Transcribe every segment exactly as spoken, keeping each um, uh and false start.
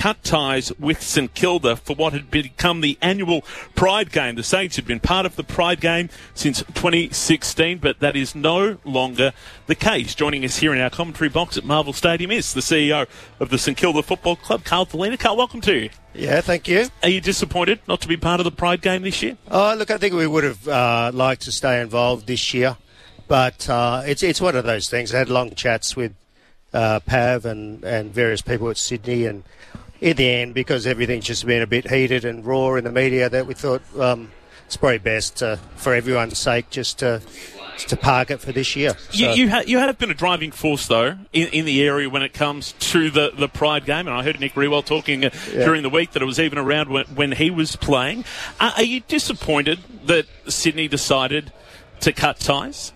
cut ties with St Kilda for what had become the annual Pride game. The Saints had been part of the Pride game since twenty sixteen, but that is no longer the case. Joining us here in our commentary box at Marvel Stadium is the C E O of the St Kilda Football Club, Carl Thelina. Carl, welcome to you. Yeah, thank you. Are you disappointed not to be part of the Pride game this year? Oh, look, I think we would have uh, liked to stay involved this year, but uh, it's it's one of those things. I had long chats with uh, Pav and, and various people at Sydney, and in the end, because everything's just been a bit heated and raw in the media, that we thought um, it's probably best, uh, for everyone's sake, just to to park it for this year. So. You, you, ha- you have been a driving force, though, in, in the area when it comes to the, the Pride game, and I heard Nick Rewell talking uh, yeah. during the week that it was even around when, when he was playing. Uh, are you disappointed that Sydney decided to cut ties?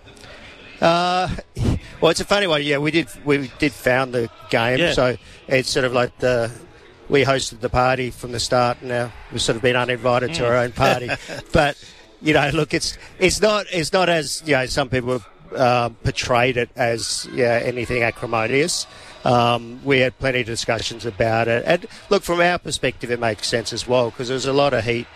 Uh, well, it's a funny one. Yeah, we did we did found the game, yeah. so it's sort of like the we hosted the party from the start. Now we've sort of been uninvited mm. to our own party, but. You know, look, it's it's not it's not as, you know, some people have uh, portrayed it as, yeah, anything acrimonious. Um, we had plenty of discussions about it. And look, from our perspective, it makes sense as well, because there's a lot of heat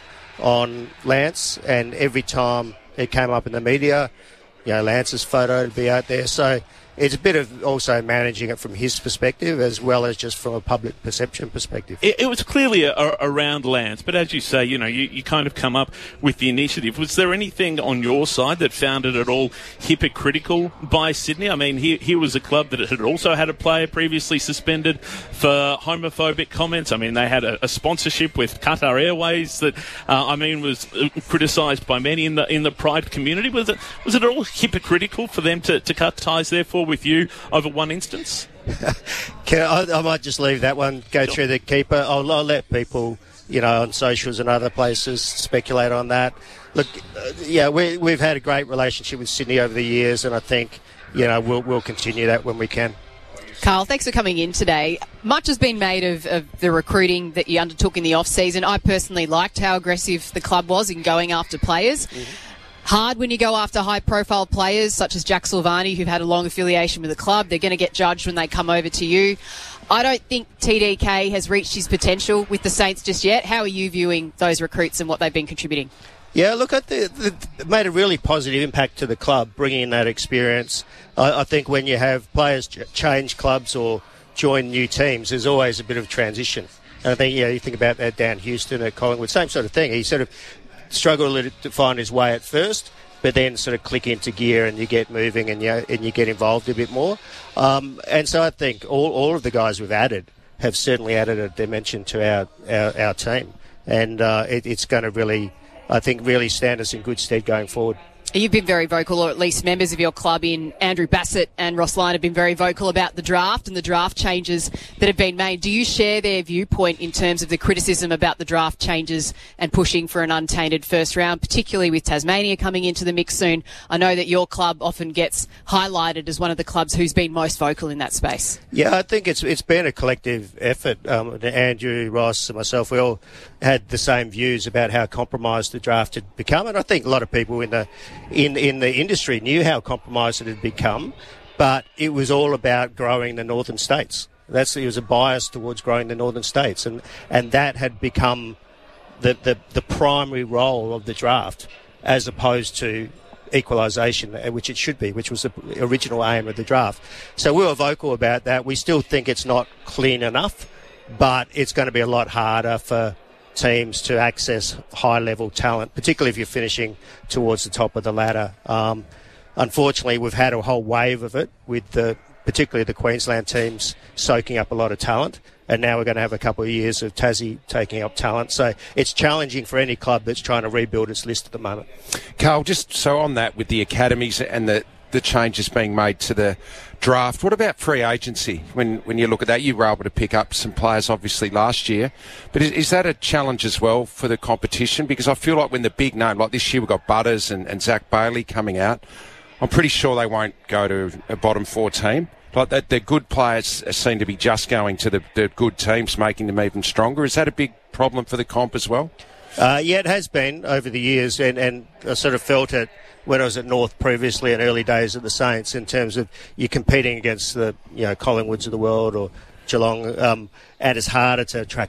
on Lance, and every time it came up in the media, you know, Lance's photo would be out there. So it's a bit of also managing it from his perspective as well as just from a public perception perspective. It, it was clearly a, a, around Lance, but as you say, you know, you, you kind of come up with the initiative. Was there anything on your side that found it at all hypocritical by Sydney? I mean, here, here was a club that had also had a player previously suspended for homophobic comments. I mean, they had a, a sponsorship with Qatar Airways that, uh, I mean, was criticised by many in the in the Pride community. Was it was it all hypocritical for them to, to cut ties, therefore, with you over one instance? Can I, I might just leave that one, go sure. through the keeper. I'll, I'll let people, you know, on socials and other places speculate on that. Look, uh, yeah, we, we've had a great relationship with Sydney over the years, and I think, you know, we'll, we'll continue that when we can. Carl, thanks for coming in today. Much has been made of, of the recruiting that you undertook in the off-season. I personally liked how aggressive the club was in going after players. Mm-hmm. Hard when you go after high-profile players such as Jack Silvani, who've had a long affiliation with the club. They're going to get judged when they come over to you. I don't think T D K has reached his potential with the Saints just yet. How are you viewing those recruits and what they've been contributing? Yeah, look, I think it made a really positive impact to the club, bringing in that experience. I, I think when you have players change clubs or join new teams, there's always a bit of transition. And I think, yeah, you think about that Dan Houston at Collingwood, same sort of thing. He sort of struggle a little to find his way at first, but then sort of click into gear and you get moving and you and you get involved a bit more. Um, and so I think all, all of the guys we've added have certainly added a dimension to our, our, our team. And uh, it, it's going to really, I think, really stand us in good stead going forward. You've been very vocal, or at least members of your club in Andrew Bassett and Ross Lyon have been very vocal about the draft and the draft changes that have been made. Do you share their viewpoint in terms of the criticism about the draft changes and pushing for an untainted first round, particularly with Tasmania coming into the mix soon? I know that your club often gets highlighted as one of the clubs who's been most vocal in that space. Yeah, I think it's it's been a collective effort. Um, Andrew, Ross and myself, we all had the same views about how compromised the draft had become, and I think a lot of people in the in in the industry knew how compromised it had become, but it was all about growing the northern states. That's it was a bias towards growing the northern states, and, and that had become the, the the primary role of the draft, as opposed to equalisation, which it should be, which was the original aim of the draft. So we were vocal about that. We still think it's not clean enough, but it's going to be a lot harder for teams to access high-level talent, particularly if you're finishing towards the top of the ladder. Um, unfortunately, we've had a whole wave of it, with the, particularly the Queensland teams soaking up a lot of talent, and now we're going to have a couple of years of Tassie taking up talent. So it's challenging for any club that's trying to rebuild its list at the moment. Carl, just so on that, with the academies and the, the changes being made to the draft, what about free agency? When when you look at that, you were able to pick up some players obviously last year, but is, is that a challenge as well for the competition? Because I feel like when the big name, like this year we've got Butters and, and Zach Bailey coming out, I'm pretty sure they won't go to a bottom four team. Like that, the good players seem to be just going to the, the good teams, making them even stronger. Is that a big problem for the comp as well? Uh, yeah, it has been over the years, and, and I sort of felt it when I was at North previously in early days of the Saints, in terms of you're competing against the, you know, Collingwoods of the world or Geelong, um, and it's harder to attract